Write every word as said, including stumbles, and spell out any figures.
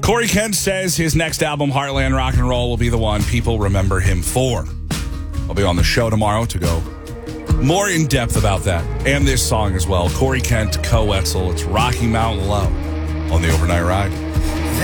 Corey Kent says his next album, Heartland Rock and Roll, will be the one people remember him for. I'll be on the show tomorrow to go more in depth about that and this song as well. Corey Kent, Co Wetzel. It's Rocky Mountain Low on the Overnight Ride.